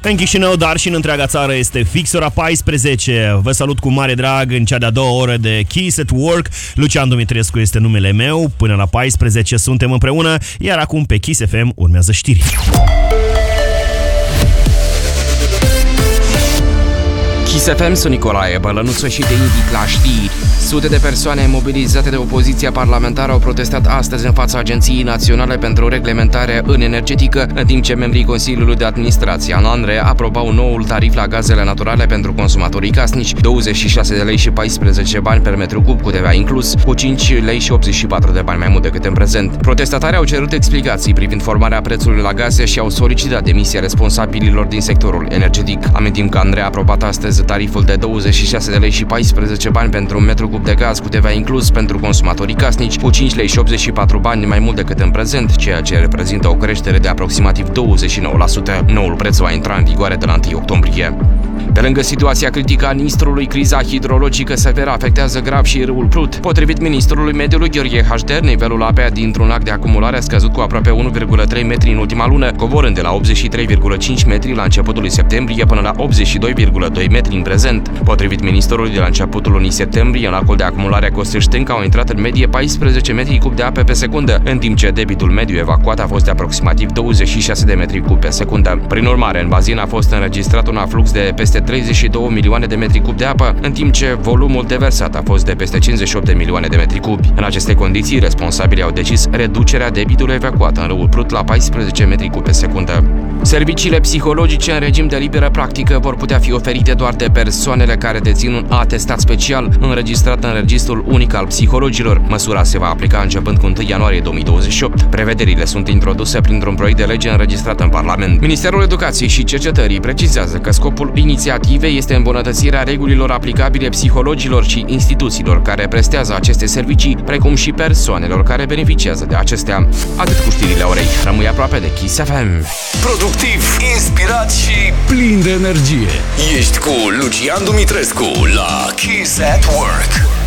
În Chișinău, dar și în întreaga țară este fix ora 14. Vă salut cu mare drag în cea de-a doua oră de Kiss at Work. Lucian Dumitrescu este numele meu. Până la 14 suntem împreună, iar acum pe Kiss FM urmează știri. Kiss FM, sunt Nicolae Bălănuță și te invit la știri. Sute de persoane mobilizate de opoziția parlamentară au protestat astăzi în fața Agenției Naționale pentru Reglementare în Energetică, în timp ce membrii Consiliului de Administrație al ANRE aprobau noul tarif la gazele naturale pentru consumatorii casnici, 26 de lei și 14 bani per metru cub cu TVA inclus, cu 5 lei și 84 de bani mai mult decât în prezent. Protestatarii au cerut explicații privind formarea prețului la gaze și au solicitat demisia responsabililor din sectorul energetic. Amintim că ANRE a aprobat astăzi tariful de 26 de lei și 14 bani pentru un metru cub de gaz cu TVA inclus pentru consumatorii casnici, cu 5 lei și 84 bani mai mult decât în prezent, ceea ce reprezintă o creștere de aproximativ 29%. Noul preț va intra în vigoare de la 1 octombrie. Pe lângă situația critică a Nistrului, criza hidrologică severă afectează grav și râul Prut. Potrivit ministrului mediului Gheorghe Hașder, nivelul apei dintr-un lac de acumulare a scăzut cu aproape 1,3 metri în ultima lună, coborând de la 83,5 metri la începutul lui septembrie până la 82,2 metri în prezent. Potrivit ministrului, de la începutul lunii septembrie, în lacul de acumulare a Costești Stânca au intrat în medie 14 metri cub de apă pe secundă, în timp ce debitul mediu evacuat a fost de aproximativ 26 de metri cub pe secundă. Prin urmare, în bazin a fost înregistrat un aflux de peste 32 milioane de metri cub de apă, în timp ce volumul deversat a fost de peste 58 de milioane de metri cubi. În aceste condiții, responsabilii au decis reducerea debitului evacuat în râul Prut la 14 metri cub pe secundă. Serviciile psihologice în regim de liberă practică vor putea fi oferite doar de persoanele care dețin un atestat special înregistrat în Registrul Unic al Psihologilor. Măsura se va aplica începând cu 1 ianuarie 2028. Prevederile sunt introduse printr-un proiect de lege înregistrat în Parlament. Ministerul Educației și Cercetării precizează că scopul inițiativei este îmbunătățirea regulilor aplicabile psihologilor și instituțiilor care prestează aceste servicii, precum și persoanelor care beneficiază de acestea. Atât cu știrile orei. Rămâi aproape de Kiss FM. Productiv, inspirat și plin de energie. Ești cu Lucian Dumitrescu la Kiss at Work.